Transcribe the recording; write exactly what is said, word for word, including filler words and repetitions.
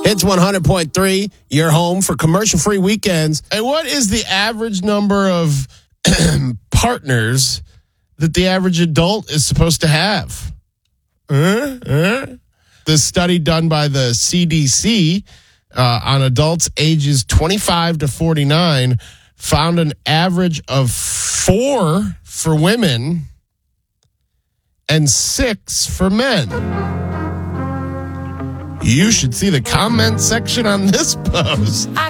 Hits one hundred point three, your home for commercial-free weekends. And what is the average number of partners that the average adult is supposed to have? Uh, uh. The study done by the C D C uh, on adults ages twenty-five to forty-nine found an average of four for women and six for men. You should see the comment section on this post. I